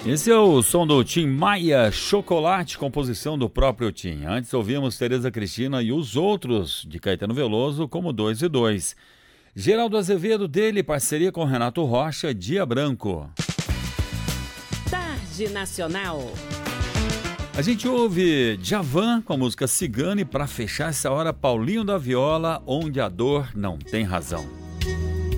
Esse é o som do Tim Maia, Chocolate, composição do próprio Tim. Antes ouvimos Tereza Cristina e Os Outros, de Caetano Veloso, como 2 e 2. Geraldo Azevedo, dele, parceria com Renato Rocha, Dia Branco. Tarde Nacional. A gente ouve Djavan com a música Cigana e para fechar essa hora, Paulinho da Viola, Onde a Dor Não Tem Razão.